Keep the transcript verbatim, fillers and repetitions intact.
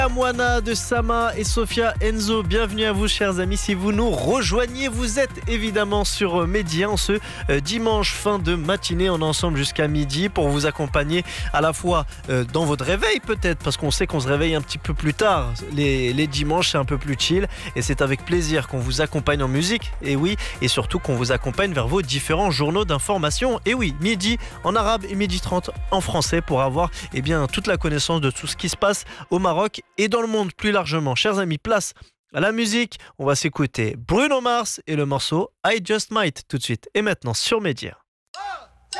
Moana de Sama et Sofia Enzo, bienvenue à vous chers amis. Si vous nous rejoignez, vous êtes évidemment sur Média en ce dimanche fin de matinée. On est ensemble jusqu'à midi pour vous accompagner à la fois dans votre réveil peut-être, parce qu'on sait qu'on se réveille un petit peu plus tard. Les, les dimanches c'est un peu plus chill et c'est avec plaisir qu'on vous accompagne en musique. Et oui, et surtout qu'on vous accompagne vers vos différents journaux d'information. Et oui, midi en arabe et midi trente en français pour avoir eh bien, toute la connaissance de tout ce qui se passe au Maroc et dans le monde plus largement. Chers amis, place à la musique. On va s'écouter Bruno Mars et le morceau I Just Might tout de suite et maintenant sur Média.